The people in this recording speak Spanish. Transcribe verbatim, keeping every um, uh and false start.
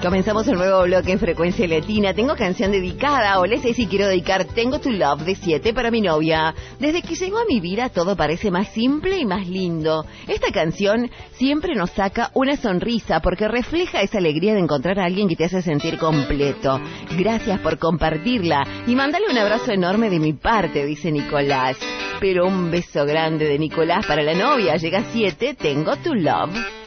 Comenzamos un nuevo bloque en Frecuencia Latina. Tengo canción dedicada. Hola, Ceci, quiero dedicar Tengo Tu Love de siete para mi novia. Desde que llegó a mi vida todo parece más simple y más lindo. Esta canción siempre nos saca una sonrisa porque refleja esa alegría de encontrar a alguien que te hace sentir completo. Gracias por compartirla y mándale un abrazo enorme de mi parte, dice Nicolás. Pero un beso grande de Nicolás para la novia. Llega siete, Tengo Tu Love.